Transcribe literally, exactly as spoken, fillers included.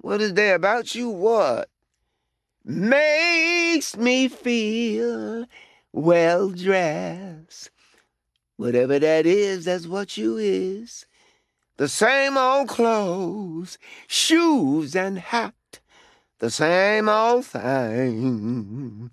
What is there about you? What makes me feel well dressed? Whatever that is, that's what you is. The same old clothes, shoes, and hat. The same old thing.